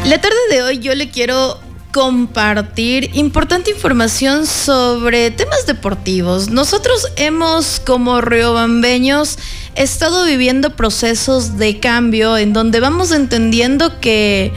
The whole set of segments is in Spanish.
La tarde de hoy yo le quiero compartir importante información sobre temas deportivos. Nosotros hemos, como riobambeños, estado viviendo procesos de cambio en donde vamos entendiendo que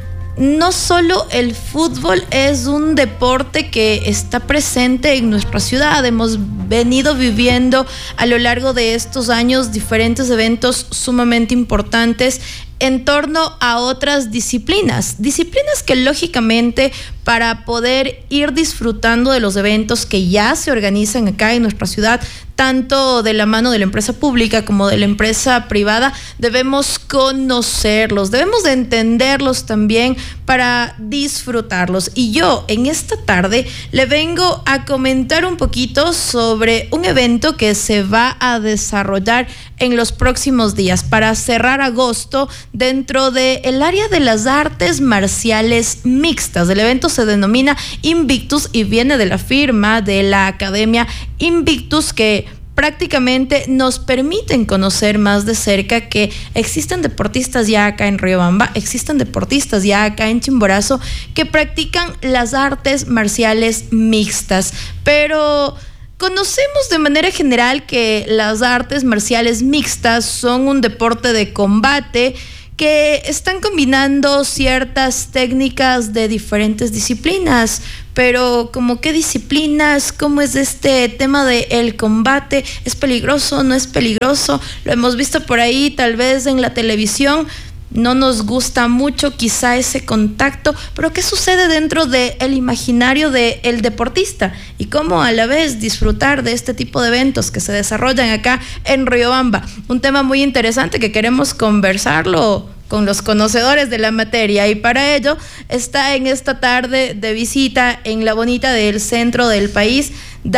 no solo el fútbol es un deporte que está presente en nuestra ciudad. Hemos venido viviendo a lo largo de estos años diferentes eventos sumamente importantes en torno a otras disciplinas que lógicamente para poder ir disfrutando de los eventos que ya se organizan acá en nuestra ciudad, tanto de la mano de la empresa pública como de la empresa privada, debemos conocerlos, debemos de entenderlos también para disfrutarlos. Y yo en esta tarde le vengo a comentar un poquito sobre un evento que se va a desarrollar en los próximos días para cerrar agosto dentro del área de las artes marciales mixtas. El evento se denomina Invictus y viene de la firma de la Academia Invictus, que prácticamente nos permiten conocer más de cerca que existen deportistas ya acá en Riobamba, existen deportistas ya acá en Chimborazo que practican las artes marciales mixtas, pero conocemos de manera general que las artes marciales mixtas son un deporte de combate que están combinando ciertas técnicas de diferentes disciplinas, pero ¿como qué disciplinas? ¿Cómo es este tema del combate? ¿Es peligroso? ¿No es peligroso? Lo hemos visto por ahí, tal vez en la televisión. No nos gusta mucho quizá ese contacto, pero ¿qué sucede dentro del imaginario del deportista? Y cómo a la vez disfrutar de este tipo de eventos que se desarrollan acá en Riobamba. Un tema muy interesante que queremos conversarlo con los conocedores de la materia, y para ello está en esta tarde de visita en la bonita del centro del país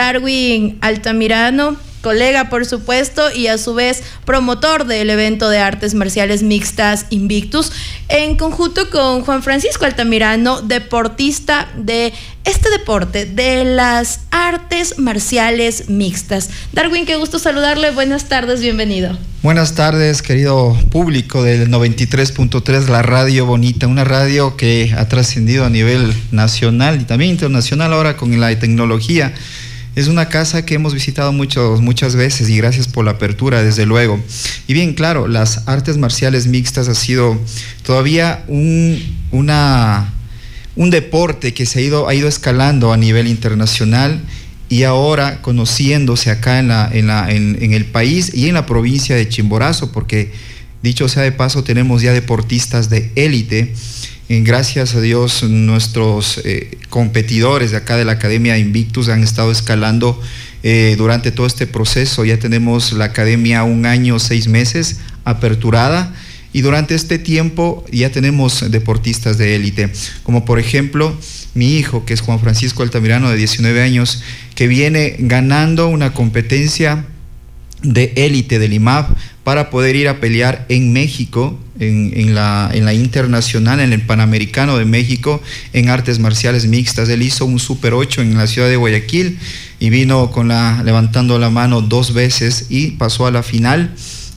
Darwin Altamirano, colega por supuesto y a su vez promotor del evento de artes marciales mixtas Invictus, en conjunto con Juan Francisco Altamirano, deportista de este deporte de las artes marciales mixtas. Darwin, qué gusto saludarle, buenas tardes, bienvenido. Buenas tardes, querido público del 93.3, la radio bonita, una radio que ha trascendido a nivel nacional y también internacional ahora con la tecnología. Es una casa que hemos visitado muchas veces y gracias por la apertura, desde luego. Y bien, claro, las artes marciales mixtas ha sido todavía un deporte que se ha ido escalando a nivel internacional y ahora conociéndose acá en el país y en la provincia de Chimborazo, porque dicho sea de paso, tenemos ya deportistas de élite. Gracias a Dios, nuestros competidores de acá de la Academia Invictus han estado escalando durante todo este proceso. Ya tenemos la Academia 1 año, 6 meses aperturada, y durante este tiempo ya tenemos deportistas de élite, como por ejemplo mi hijo, que es Juan Francisco Altamirano, de 19 años, que viene ganando una competencia de élite del IMAF para poder ir a pelear en México, en la internacional, en el Panamericano de México, en artes marciales mixtas. Él hizo un Super 8 en la ciudad de Guayaquil y vino levantando la mano 2 veces y pasó a la final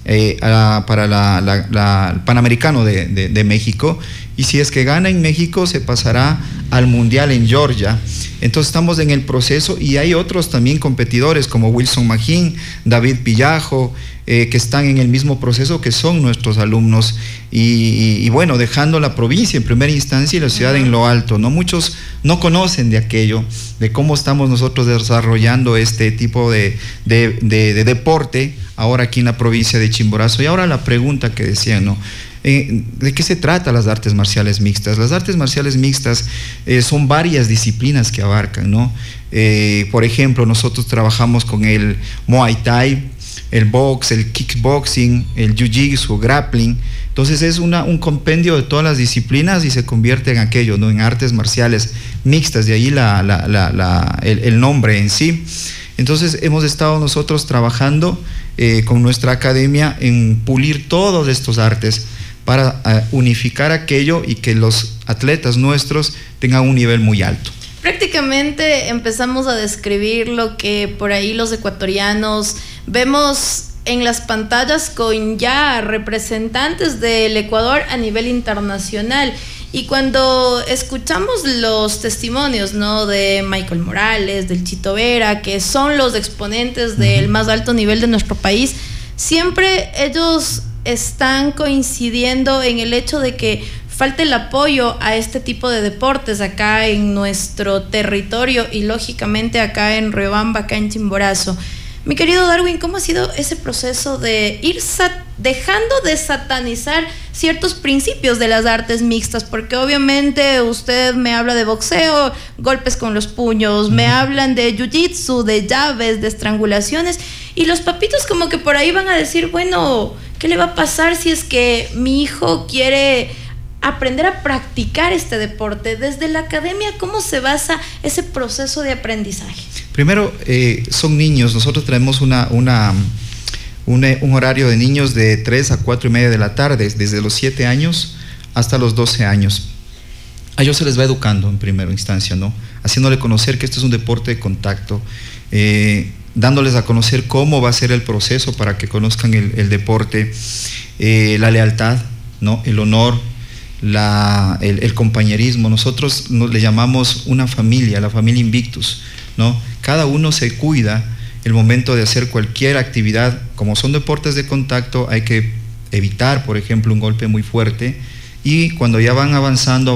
para el Panamericano de México. Y si es que gana en México, se pasará al Mundial en Georgia. Entonces estamos en el proceso y hay otros también competidores como Wilson Magín, David Pillajo, que están en el mismo proceso, que son nuestros alumnos y bueno, dejando la provincia en primera instancia y la ciudad en lo alto, ¿no? Muchos no conocen de aquello, de cómo estamos nosotros desarrollando este tipo de deporte ahora aquí en la provincia de Chimborazo. Y ahora la pregunta que decían, ¿no? ¿De qué se trata las artes marciales mixtas? Las artes marciales mixtas son varias disciplinas que abarcan, ¿no? Por ejemplo, nosotros trabajamos con el Muay Thai, el box, el kickboxing, el jiu-jitsu, grappling. Entonces es un compendio de todas las disciplinas y se convierte en aquello, ¿no? En artes marciales mixtas, de ahí el nombre en sí. Entonces hemos estado nosotros trabajando con nuestra academia en pulir todos estos artes para unificar aquello y que los atletas nuestros tengan un nivel muy alto. Prácticamente empezamos a describir lo que por ahí los ecuatorianos vemos en las pantallas con ya representantes del Ecuador a nivel internacional. Y cuando escuchamos los testimonios, ¿no?, de Michael Morales, del Chito Vera, que son los exponentes del más alto nivel de nuestro país, siempre ellos están coincidiendo en el hecho de que falta el apoyo a este tipo de deportes acá en nuestro territorio y lógicamente acá en Riobamba, acá en Chimborazo. Mi querido Darwin, ¿cómo ha sido ese proceso de ir dejando de satanizar ciertos principios de las artes mixtas? Porque obviamente usted me habla de boxeo, golpes con los puños, me hablan de jiu-jitsu, de llaves, de estrangulaciones, y los papitos como que por ahí van a decir, bueno, ¿qué le va a pasar si es que mi hijo quiere aprender a practicar este deporte? Desde la academia, ¿cómo se basa ese proceso de aprendizaje? Primero, son niños. Nosotros tenemos un horario de niños de 3 a 4 y media de la tarde, desde los 7 años hasta los 12 años. A ellos se les va educando en primera instancia, ¿no? Haciéndole conocer que esto es un deporte de contacto, dándoles a conocer cómo va a ser el proceso para que conozcan el deporte, la lealtad, ¿no?, el honor, el compañerismo. Nosotros le llamamos una familia, la familia Invictus, ¿no? Cada uno se cuida el momento de hacer cualquier actividad. Como son deportes de contacto, hay que evitar, por ejemplo, un golpe muy fuerte, y cuando ya van avanzando,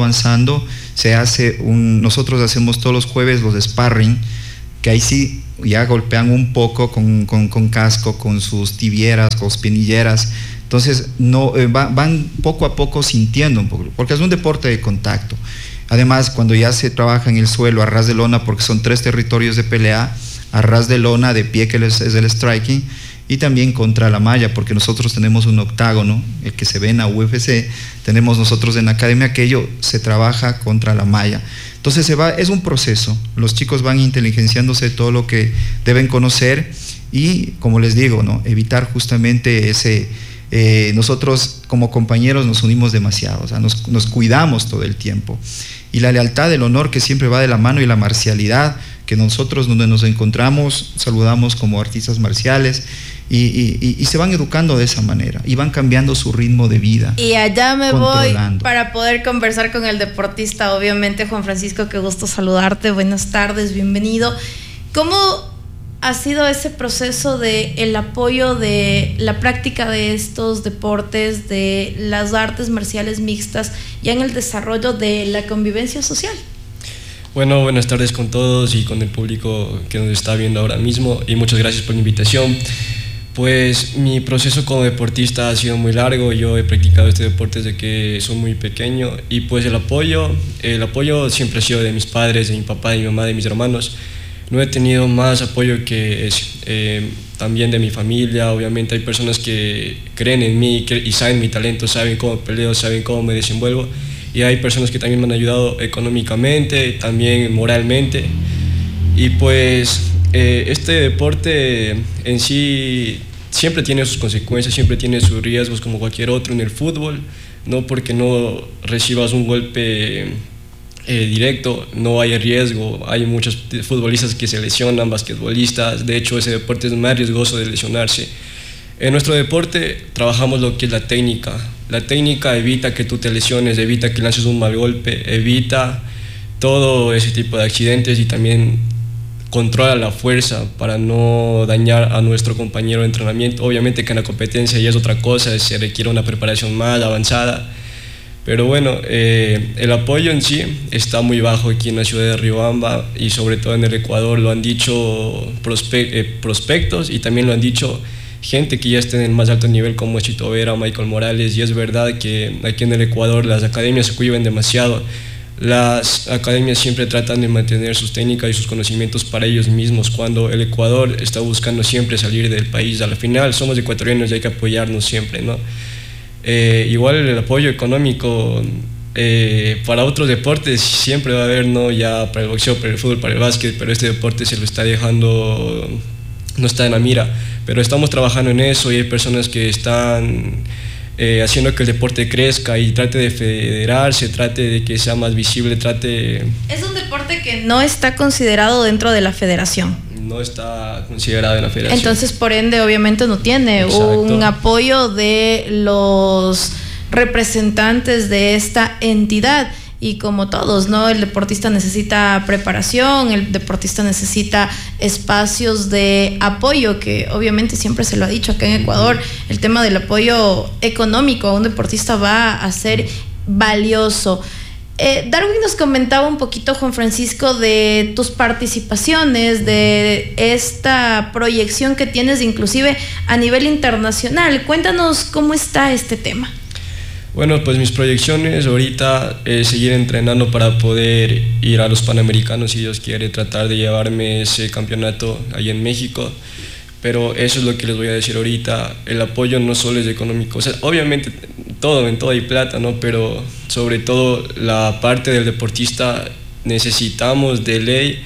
nosotros hacemos todos los jueves los sparring, que ahí sí ya golpean un poco con casco, con sus tibieras, con sus pinilleras. Entonces van poco a poco sintiendo un poco, porque es un deporte de contacto. Además, cuando ya se trabaja en el suelo, a ras de lona, porque son 3 territorios de pelea, a ras de lona, de pie, que es el striking, y también contra la malla, porque nosotros tenemos un octágono, el que se ve en la UFC, tenemos nosotros en la academia, que ello se trabaja contra la malla. Entonces es un proceso, los chicos van inteligenciándose todo lo que deben conocer, y como les digo, ¿no?, evitar justamente ese... nosotros como compañeros nos unimos demasiado, o sea, nos cuidamos todo el tiempo, y la lealtad, el honor que siempre va de la mano, y la marcialidad, que nosotros donde nos encontramos saludamos como artistas marciales, y se van educando de esa manera y van cambiando su ritmo de vida. Y allá me voy para poder conversar con el deportista, obviamente. Juan Francisco, qué gusto saludarte, buenas tardes, bienvenido. ¿Cómo ha sido ese proceso de el apoyo de la práctica de estos deportes, de las artes marciales mixtas, ya en el desarrollo de la convivencia social? Bueno, buenas tardes con todos y con el público que nos está viendo ahora mismo, y muchas gracias por la invitación. Pues mi proceso como deportista ha sido muy largo. Yo he practicado este deporte desde que soy muy pequeño, y pues el apoyo siempre ha sido de mis padres, de mi papá, de mi mamá, de mis hermanos. No he tenido más apoyo que también de mi familia. Obviamente hay personas que creen en mí y saben mi talento, saben cómo peleo, saben cómo me desenvuelvo, y hay personas que también me han ayudado económicamente, también moralmente. Y pues este deporte en sí siempre tiene sus consecuencias, siempre tiene sus riesgos, como cualquier otro. En el fútbol, no porque no recibas un golpe directo, no hay riesgo. Hay muchos futbolistas que se lesionan, basquetbolistas. De hecho, ese deporte es más riesgoso de lesionarse. En nuestro deporte trabajamos lo que es la técnica. La técnica evita que tú te lesiones, evita que lances un mal golpe, evita todo ese tipo de accidentes, y también controla la fuerza para no dañar a nuestro compañero de entrenamiento. Obviamente que en la competencia ya es otra cosa, se requiere una preparación más avanzada. Pero bueno, el apoyo en sí está muy bajo aquí en la ciudad de Riobamba, y sobre todo en el Ecuador. Lo han dicho prospectos, y también lo han dicho gente que ya está en el más alto nivel, como Chito Vera, Michael Morales. Y es verdad que aquí en el Ecuador las academias se cuidan demasiado. Las academias siempre tratan de mantener sus técnicas y sus conocimientos para ellos mismos, cuando el Ecuador está buscando siempre salir del país. A la final somos ecuatorianos y hay que apoyarnos siempre, ¿no? Igual el apoyo económico para otros deportes siempre va a haber, ¿no? Ya para el boxeo, para el fútbol, para el básquet, pero este deporte se lo está dejando, no está en la mira. Pero estamos trabajando en eso, y hay personas que están haciendo que el deporte crezca y trate de federarse, trate de que sea más visible, Es un deporte que no está considerado dentro de la federación. No está considerado en la federación. Entonces, por ende, obviamente no tiene un apoyo de los representantes de esta entidad. Y como todos, ¿no? El deportista necesita preparación, el deportista necesita espacios de apoyo, que obviamente siempre se lo ha dicho acá en Ecuador, el tema del apoyo económico a un deportista va a ser valioso. Darwin nos comentaba un poquito, Juan Francisco, de tus participaciones, de esta proyección que tienes inclusive a nivel internacional. Cuéntanos cómo está este tema. Bueno, pues mis proyecciones ahorita es seguir entrenando para poder ir a los Panamericanos, si Dios quiere, tratar de llevarme ese campeonato ahí en México. Pero eso es lo que les voy a decir ahorita, el apoyo no solo es económico, o sea, obviamente en todo hay plata, ¿no? Pero sobre todo la parte del deportista necesitamos de ley,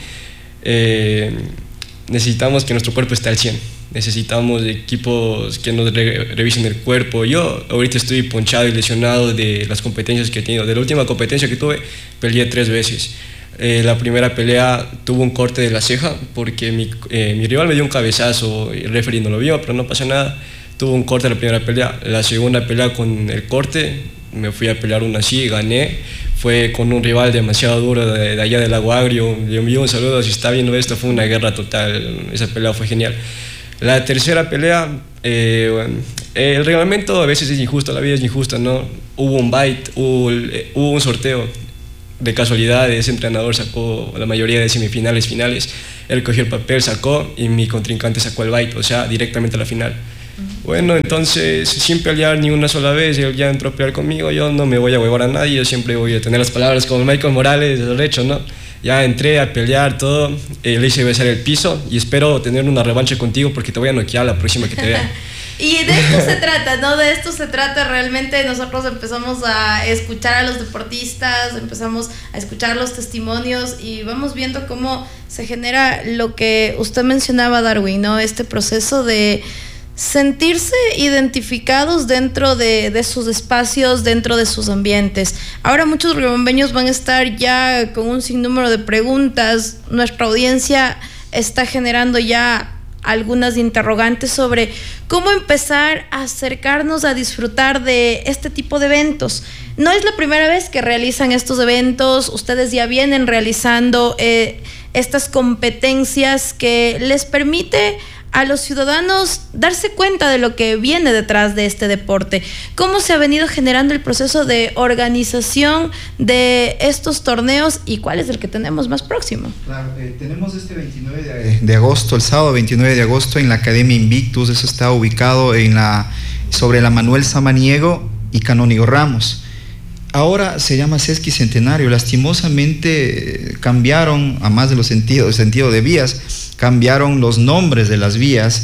necesitamos que nuestro cuerpo esté al 100%. Necesitamos equipos que nos revisen el cuerpo. Yo ahorita estoy ponchado y lesionado de las competencias que he tenido. De la última competencia que tuve, peleé 3 veces. La primera pelea tuvo un corte de la ceja porque mi rival me dio un cabezazo y el referee no lo vio, pero no pasa nada. Tuvo un corte en la primera pelea. La segunda pelea con el corte, me fui a pelear una así y gané. Fue con un rival demasiado duro de allá del Lago Agrio. Le envío un saludo, si está viendo esto, fue una guerra total. Esa pelea fue genial. La tercera pelea, el reglamento a veces es injusto, la vida es injusta, ¿no? Hubo un bite, hubo un sorteo. De casualidad, ese entrenador sacó la mayoría de semifinales, finales. Él cogió el papel, sacó y mi contrincante sacó el bite, o sea, directamente a la final. Bueno, entonces, sin pelear ni una sola vez, él ya entró a pelear conmigo. Yo no me voy a huevar a nadie, yo siempre voy a tener las palabras como Michael Morales, el hecho, ¿no? Ya entré a pelear todo, le hice besar el piso y espero tener una revancha contigo porque te voy a noquear la próxima que te vea. Y de esto se trata, ¿no? De esto se trata realmente. Nosotros empezamos a escuchar a los deportistas, empezamos a escuchar los testimonios y vamos viendo cómo se genera lo que usted mencionaba, Darwin, ¿no? Este proceso de sentirse identificados dentro de sus espacios, dentro de sus ambientes. Ahora muchos riobambeños van a estar ya con un sinnúmero de preguntas. Nuestra audiencia está generando ya algunas interrogantes sobre cómo empezar a acercarnos a disfrutar de este tipo de eventos. No es la primera vez que realizan estos eventos, ustedes ya vienen realizando estas competencias que les permite a los ciudadanos darse cuenta de lo que viene detrás de este deporte. ¿Cómo se ha venido generando el proceso de organización de estos torneos y cuál es el que tenemos más próximo? Claro, tenemos este 29 de agosto, el sábado 29 de agosto en la Academia Invictus. Eso está ubicado sobre la Manuel Samaniego y Canónigo Ramos. Ahora se llama Sesquicentenario. Lastimosamente cambiaron, a más de los sentido de vías, cambiaron los nombres de las vías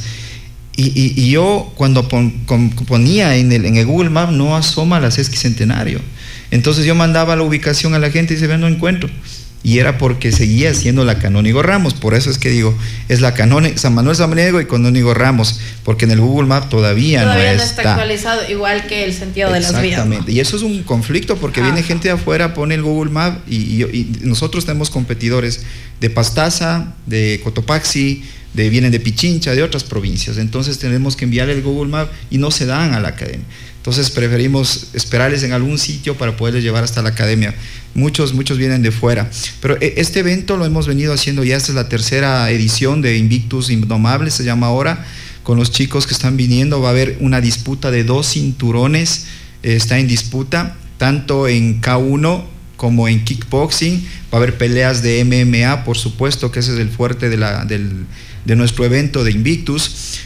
y yo cuando ponía en el Google Maps no asoma la Sesquicentenario. Entonces yo mandaba la ubicación a la gente y se ve, no encuentro. Y era porque seguía siendo la Canónigo Ramos. Por eso es que digo, es la San Manuel Samaniego y Canónigo Ramos, porque en el Google Maps todavía no está actualizado, igual que el sentido de las vías. Exactamente, ¿no? Y eso es un conflicto porque viene gente de afuera, pone el Google Maps y nosotros tenemos competidores de Pastaza, de Cotopaxi, vienen de Pichincha, de otras provincias. Entonces tenemos que enviarle el Google Maps y no se dan a la academia. Entonces preferimos esperarles en algún sitio para poderles llevar hasta la academia. Muchos vienen de fuera. Pero este evento lo hemos venido haciendo ya, esta es la tercera edición de Invictus Indomable, se llama ahora, con los chicos que están viniendo. Va a haber una disputa de 2 cinturones, está en disputa, tanto en K1 como en kickboxing. Va a haber peleas de MMA, por supuesto, que ese es el fuerte de nuestro evento de Invictus.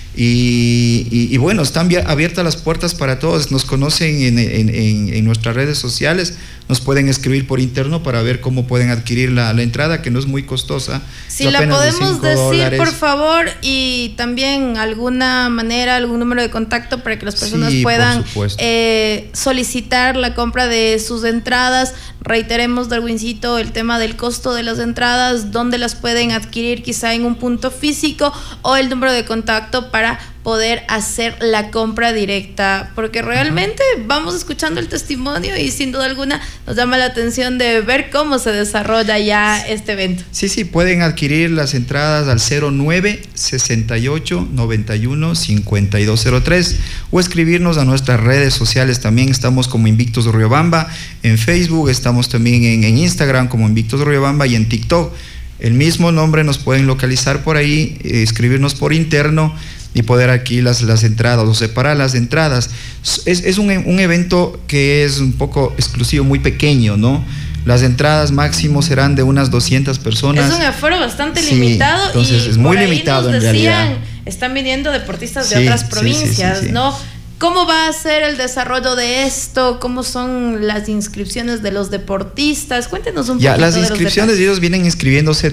Y bueno, están abiertas las puertas para todos. Nos conocen en nuestras redes sociales, nos pueden escribir por interno para ver cómo pueden adquirir la entrada, que no es muy costosa. Si la podemos decir, por favor, y también alguna manera, algún número de contacto para que las personas puedan solicitar la compra de sus entradas. Reiteremos, Darwincito, el tema del costo de las entradas, dónde las pueden adquirir, quizá en un punto físico, o el número de contacto para poder hacer la compra directa, porque realmente vamos escuchando el testimonio y sin duda alguna nos llama la atención de ver cómo se desarrolla ya este evento. Sí, pueden adquirir las entradas al 09 68 91 5203 o escribirnos a nuestras redes sociales. También estamos como Invictus Riobamba en Facebook, estamos también en Instagram como Invictus Riobamba y en TikTok. El mismo nombre, nos pueden localizar por ahí, escribirnos por interno y poder aquí las entradas o separar las entradas. Es un evento que es un poco exclusivo, muy pequeño, ¿no? Las entradas máximo serán de unas 200 personas. Es un aforo bastante limitado. Entonces y es muy limitado en realidad. Están viniendo deportistas de otras provincias, ¿no? ¿Cómo va a ser el desarrollo de esto? ¿Cómo son las inscripciones de los deportistas? Cuéntenos un poquito. Las inscripciones, ellos vienen inscribiéndose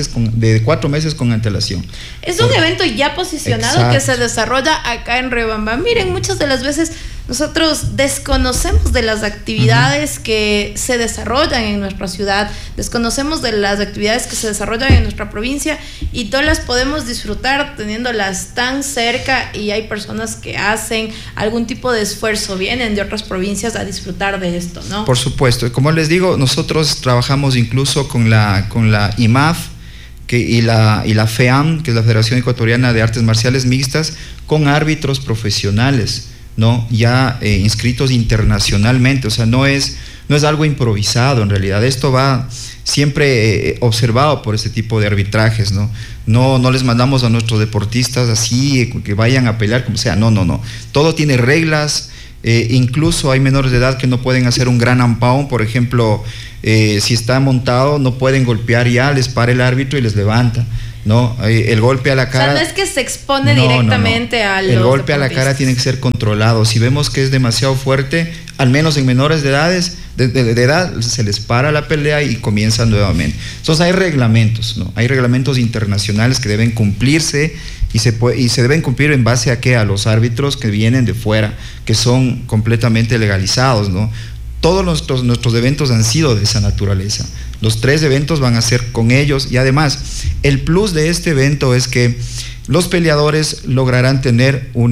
4 meses con antelación. Es un evento ya posicionado que se desarrolla acá en Riobamba. Miren, muchas de las veces nosotros desconocemos de las actividades que se desarrollan en nuestra ciudad, desconocemos de las actividades que se desarrollan en nuestra provincia y todas las podemos disfrutar teniéndolas tan cerca, y hay personas que hacen algún tipo de esfuerzo, vienen de otras provincias a disfrutar de esto, ¿no? Por supuesto, como les digo, nosotros trabajamos incluso con la IMAF y la FEAM, que es la Federación Ecuatoriana de Artes Marciales Mixtas, con árbitros profesionales, ¿no? Ya inscritos internacionalmente. O sea, no es algo improvisado en realidad. Esto va siempre observado por este tipo de arbitrajes, ¿no? No les mandamos a nuestros deportistas así que vayan a pelear como sea. No. Todo tiene reglas. Incluso hay menores de edad que no pueden hacer un gran ampao, por ejemplo, si está montado no pueden golpear, ya les para el árbitro y les levanta, ¿no? El golpe a la cara, o sea, no es que se expone directamente a los el golpe a la cara tiene que ser controlado. Si vemos que es demasiado fuerte, al menos en menores de edad se les para la pelea y comienza nuevamente. Entonces hay reglamentos, ¿no? Hay reglamentos internacionales que deben cumplirse y se deben cumplir en base a ¿qué? A los árbitros que vienen de fuera, que son completamente legalizados, ¿no? Todos nuestros eventos han sido de esa naturaleza. Los 3 eventos van a ser con ellos, y además el plus de este evento es que los peleadores lograrán tener van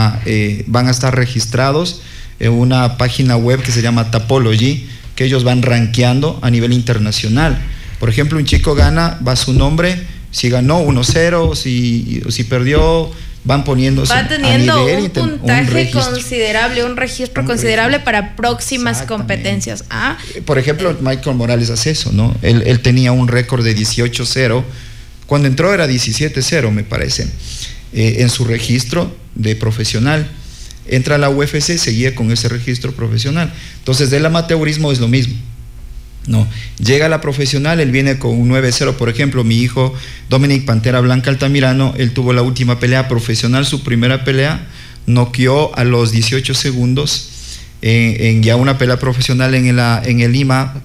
a estar registrados en una página web que se llama Tapology, que ellos van rankeando a nivel internacional. Por ejemplo, un chico gana, va su nombre, si ganó 1-0, si perdió, van poniéndose va teniendo a nivel, un puntaje considerable, un registro considerable para próximas competencias. Por ejemplo, Michael Morales hace eso, ¿no? Él tenía un récord de 18-0, cuando entró era 17-0, me parece, en su registro de profesional. Entra a la UFC, seguía con ese registro profesional. Entonces, del amateurismo es lo mismo, ¿no? Llega a la profesional, él viene con un 9-0, por ejemplo, mi hijo Dominic Pantera Blanca Altamirano, él tuvo la última pelea profesional, su primera pelea, noqueó a los 18 segundos en ya una pelea profesional en el Lima,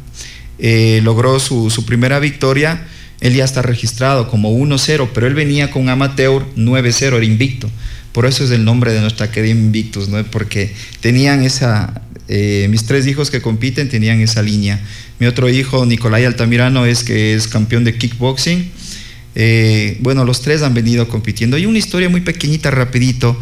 logró su primera victoria. Él ya está registrado como 1-0, pero él venía con amateur 9-0, era invicto. Por eso es el nombre de nuestra academia Invictus, ¿no? Porque tenían mis 3 hijos que compiten tenían esa línea. Mi otro hijo, Nicolai Altamirano, que es campeón de kickboxing. Bueno, los 3 han venido compitiendo. Hay una historia muy pequeñita, rapidito,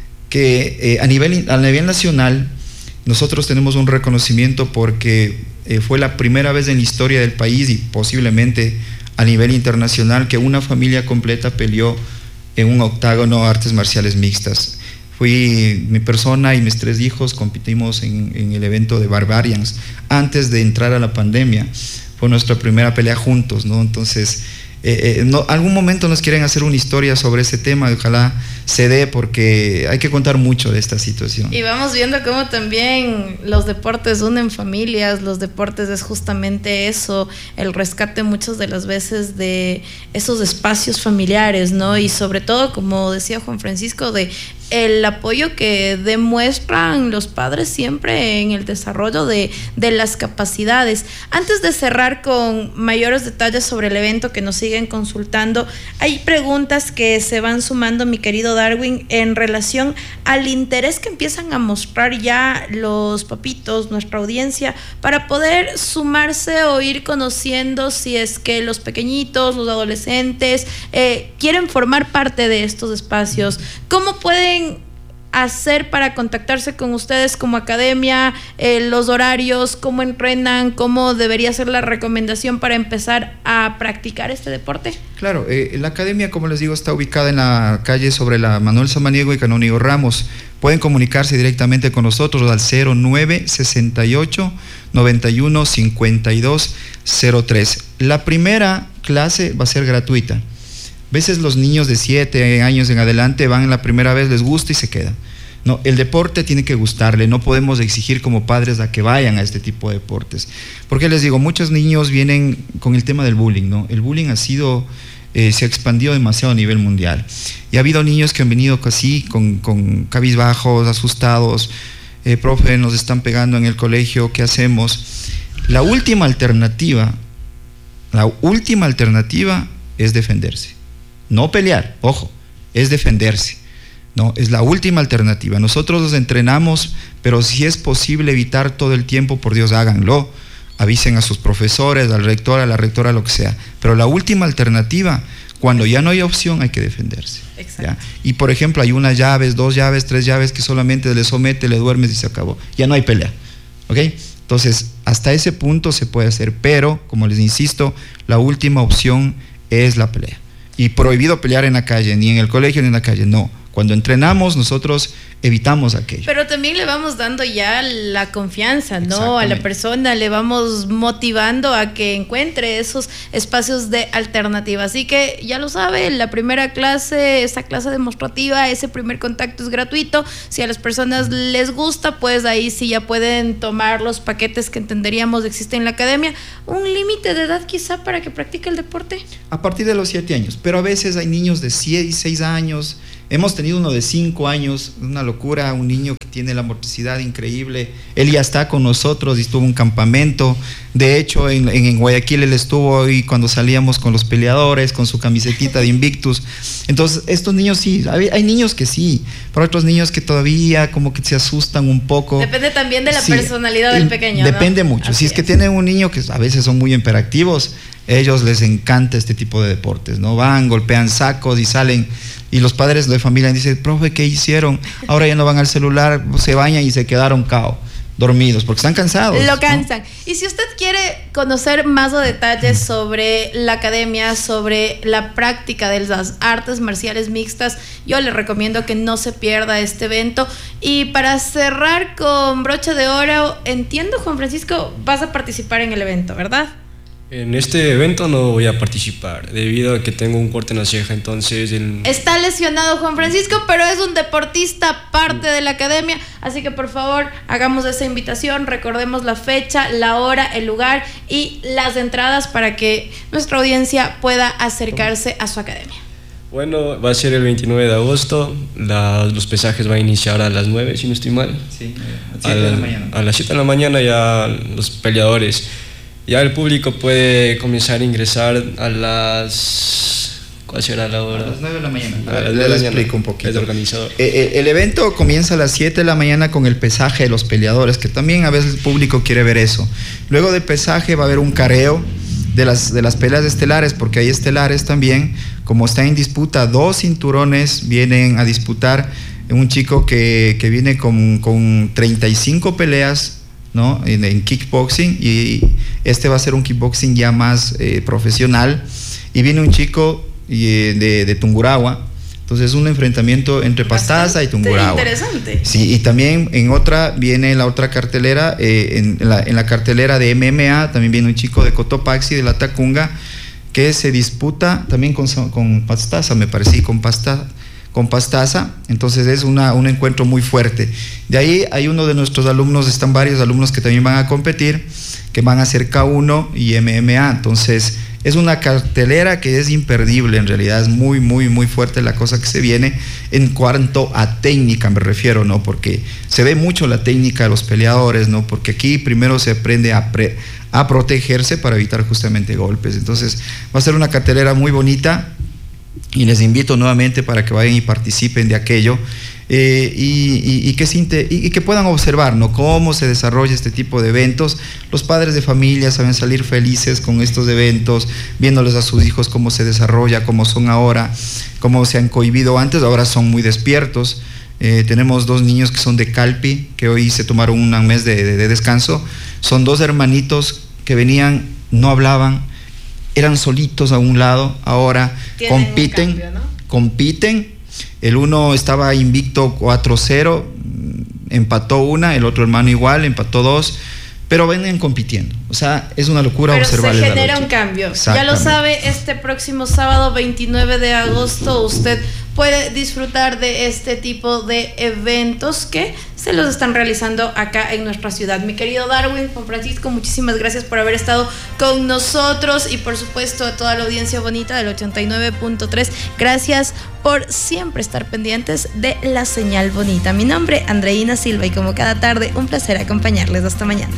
que a nivel nacional nosotros tenemos un reconocimiento porque fue la primera vez en la historia del país y posiblemente a nivel internacional que una familia completa peleó en un octágono artes marciales mixtas. Fui mi persona y mis 3 hijos, competimos en el evento de Barbarians antes de entrar a la pandemia. Fue nuestra primera pelea juntos, ¿no? Entonces, algún momento nos quieren hacer una historia sobre ese tema, ojalá se dé, porque hay que contar mucho de esta situación. Y vamos viendo cómo también los deportes unen familias, los deportes es justamente eso, el rescate muchas de las veces de esos espacios familiares, ¿no? Y sobre todo, como decía Juan Francisco, de el apoyo que demuestran los padres siempre en el desarrollo de las capacidades. Antes de cerrar con mayores detalles sobre el evento que nos siguen consultando, hay preguntas que se van sumando, mi querido Darwin, en relación al interés que empiezan a mostrar ya los papitos, nuestra audiencia, para poder sumarse o ir conociendo si es que los pequeñitos, los adolescentes quieren formar parte de estos espacios. ¿Cómo pueden hacer para contactarse con ustedes como academia, los horarios, cómo entrenan, cómo debería ser la recomendación para empezar a practicar este deporte? Claro, la academia, como les digo, está ubicada en la calle sobre la Manuel Samaniego y Canónigo Ramos. Pueden comunicarse directamente con nosotros al 0968 91 52 03. La primera clase va a ser gratuita. A veces los niños de 7 años en adelante van la primera vez, les gusta y se quedan. No, el deporte tiene que gustarle, no podemos exigir como padres a que vayan a este tipo de deportes. Porque les digo, muchos niños vienen con el tema del bullying, ¿no? El bullying se ha expandido demasiado a nivel mundial. Y ha habido niños que han venido así, con cabizbajos, asustados, profe, nos están pegando en el colegio, ¿qué hacemos? La última alternativa es defenderse. No pelear, ojo, es defenderse, ¿no? Es la última alternativa. Nosotros los entrenamos, pero si es posible evitar todo el tiempo, por Dios, háganlo. Avisen a sus profesores, al rector, a la rectora, lo que sea. Pero la última alternativa, cuando ya no hay opción, hay que defenderse. ¿Ya? Y por ejemplo, hay unas llaves, 2 llaves, 3 llaves que solamente le somete, le duermes y se acabó. Ya no hay pelea, ¿ok? Entonces, hasta ese punto se puede hacer, pero, como les insisto, la última opción es la pelea. Y prohibido pelear en la calle, ni en el colegio ni en la calle, no. Cuando entrenamos, nosotros evitamos aquello. Pero también le vamos dando ya la confianza, ¿no? A la persona, le vamos motivando a que encuentre esos espacios de alternativa. Así que ya lo sabe, la primera clase, esa clase demostrativa, ese primer contacto es gratuito. Si a las personas les gusta, pues ahí sí ya pueden tomar los paquetes que entenderíamos existen en la academia. ¿Un límite de edad quizá para que practique el deporte? A partir de los 7 años, pero a veces hay niños de 6 años. Hemos tenido uno de 5 años, una locura, un niño que tiene la motricidad increíble. Él ya está con nosotros y estuvo en un campamento. De hecho, en Guayaquil él estuvo hoy cuando salíamos con los peleadores, con su camisetita de Invictus. Entonces, estos niños sí, hay niños que sí, pero otros niños que todavía como que se asustan un poco. Depende también de la personalidad del pequeño, depende, ¿no? Mucho. Así si es que tienen un niño que a veces son muy hiperactivos, a ellos les encanta este tipo de deportes, ¿no? Van, golpean sacos y salen. Y los padres de familia dicen, profe, ¿qué hicieron? Ahora ya no van al celular, se bañan y se quedaron dormidos, porque están cansados. Lo cansan. ¿No? Y si usted quiere conocer más detalles sobre la academia, sobre la práctica de las artes marciales mixtas, yo le recomiendo que no se pierda este evento. Y para cerrar con broche de oro, entiendo, Juan Francisco, vas a participar en el evento, ¿verdad? En este evento no voy a participar debido a que tengo un corte en la ceja, entonces... Está lesionado Juan Francisco, pero es un deportista parte de la academia, así que por favor hagamos esa invitación, recordemos la fecha, la hora, el lugar y las entradas para que nuestra audiencia pueda acercarse a su academia. Bueno, va a ser el 29 de agosto, los pesajes van a iniciar a las 9, si no estoy mal. Sí, a las 7 de la mañana. A las 7 de la mañana ya los peleadores... Ya el público puede comenzar a ingresar a las... ¿Cuál será la hora? A las 9 de la mañana. Les explico un poquito. El organizador. El evento comienza a las 7 de la mañana con el pesaje de los peleadores, que también a veces el público quiere ver eso. Luego del pesaje va a haber un careo de las peleas estelares, porque hay estelares también. Como está en disputa, 2 cinturones vienen a disputar. Un chico que viene con 35 peleas, ¿no? En kickboxing, y este va a ser un kickboxing ya más profesional, y viene un chico de Tungurahua, entonces es un enfrentamiento entre Pastaza y Tungurahua. Interesante. Sí, y también en otra viene la otra cartelera, en la cartelera de MMA también viene un chico de Cotopaxi, de la Tacunga, que se disputa también con Pastaza, me parece, con Pastaza, entonces es un encuentro muy fuerte. De ahí hay uno de nuestros alumnos, están varios alumnos que también van a competir, que van a hacer K1 y MMA, entonces es una cartelera que es imperdible, en realidad es muy, muy, muy fuerte la cosa que se viene en cuanto a técnica, me refiero, ¿no? Porque se ve mucho la técnica de los peleadores, ¿no? Porque aquí primero se aprende a protegerse para evitar justamente golpes. Entonces va a ser una cartelera muy bonita y les invito nuevamente para que vayan y participen de aquello. Y que puedan observar, ¿no?, cómo se desarrolla este tipo de eventos. Los padres de familia saben salir felices con estos eventos, viéndoles a sus hijos cómo se desarrolla, cómo son ahora, cómo se han cohibido antes, ahora son muy despiertos. Tenemos 2 niños que son de Calpi, que hoy se tomaron un mes de descanso. Son 2 hermanitos que venían, no hablaban, eran solitos a un lado, ahora compiten, cambio, ¿no? Compiten. El uno estaba invicto 4-0, empató una, el otro hermano igual, empató 2, pero vienen compitiendo. O sea, es una locura observar. Pero se genera un cambio. Ya lo sabe, este próximo sábado 29 de agosto usted puede disfrutar de este tipo de eventos que se los están realizando acá en nuestra ciudad. Mi querido Darwin, Juan Francisco, muchísimas gracias por haber estado con nosotros y por supuesto a toda la audiencia bonita del 89.3. Gracias por siempre estar pendientes de la señal bonita. Mi nombre, Andreina Silva, y como cada tarde, un placer acompañarles. Hasta mañana.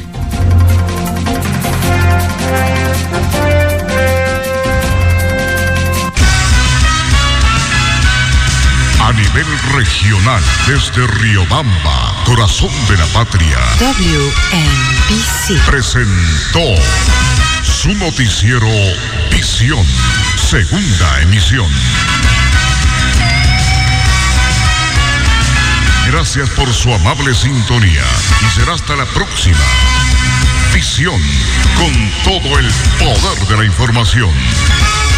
A nivel regional, desde Riobamba, corazón de la patria, WNBC presentó su noticiero Visión, segunda emisión. Gracias por su amable sintonía y será hasta la próxima. Visión, con todo el poder de la información.